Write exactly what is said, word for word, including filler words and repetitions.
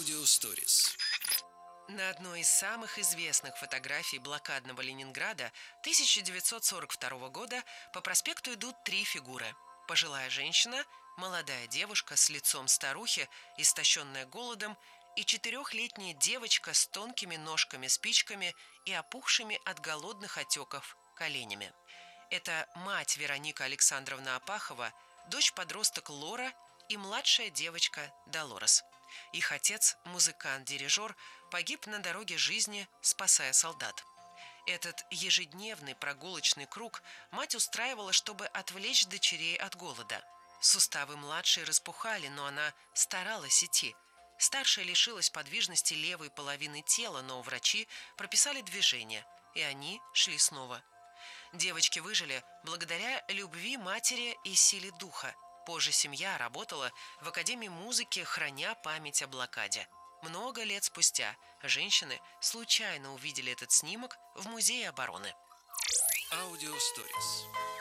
Аудиосторис. На одной из самых известных фотографий блокадного Ленинграда тысяча девятьсот сорок второго года по проспекту идут три фигуры. Пожилая женщина, молодая девушка с лицом старухи, истощенная голодом, и четырехлетняя девочка с тонкими ножками-спичками и опухшими от голодных отеков коленями. Это мать Вероника Александровна Апахова, дочь-подросток Лора и младшая девочка Долорес. Их отец, музыкант-дирижер, погиб на дороге жизни, спасая солдат. Этот ежедневный прогулочный круг мать устраивала, чтобы отвлечь дочерей от голода. Суставы младшей распухали, но она старалась идти. Старшая лишилась подвижности левой половины тела, но врачи прописали движение, и они шли снова. Девочки выжили благодаря любви матери и силе духа. Позже семья работала в Академии музыки, храня память о блокаде. Много лет спустя женщины случайно увидели этот снимок в Музее обороны. Аудиосторис.